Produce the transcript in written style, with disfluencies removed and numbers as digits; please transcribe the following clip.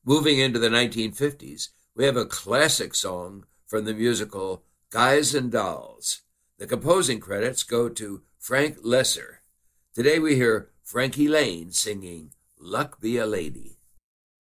Moving into the 1950s, we have a classic song from the musical Guys and Dolls. The composing credits go to Frank Loesser. Today we hear Frankie Laine singing Luck Be a Lady.